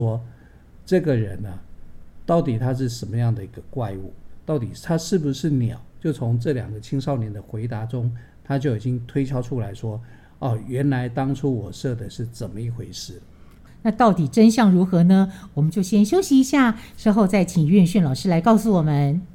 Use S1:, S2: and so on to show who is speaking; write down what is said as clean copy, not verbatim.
S1: 这个人啊，到底他是什么样的一个怪物？到底他是不是鸟？就从这两个青少年的回答中，他就已经推敲出来说，哦，原来当初我设的是怎么一回事。
S2: 那到底真相如何呢？我们就先休息一下，之后再请岳迅老师来告诉我们。